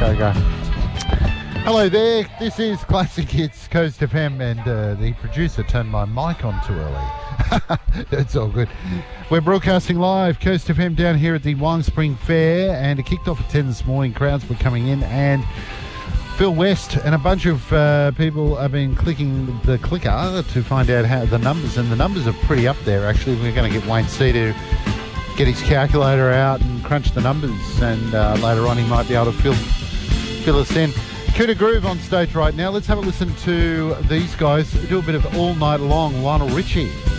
go. Hello there, this is Classic Hits Coast FM, and the producer turned my mic on too early. It's all good. We're broadcasting live, Coast FM, down here at the Wyong Spring Fair, and it kicked off at 10 this morning. Crowds were coming in, and Phil West and a bunch of people have been clicking the clicker to find out how the numbers, and the numbers are pretty up there, actually. We're going to get Wayne C to get his calculator out and crunch the numbers, and later on he might be able to fill us in. Kuda Groove on stage right now. Let's have a listen to these guys do a bit of All Night Long, Lionel Richie.